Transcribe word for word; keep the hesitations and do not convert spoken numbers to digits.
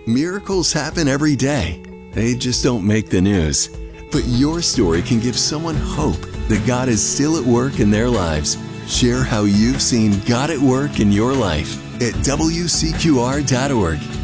Miracles happen every day. They just don't make the news. But your story can give someone hope that God is still at work in their lives. Share how you've seen God at work in your life at W C Q R dot org.